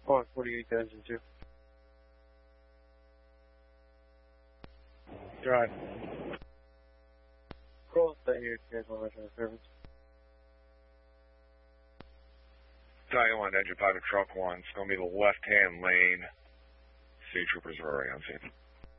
Oh, 48 to engine 2. Drive. Close that here, guys want to mention the service. Tiger 1, engine 5 to truck 1. It's going to be the left-hand lane. State troopers are already on scene.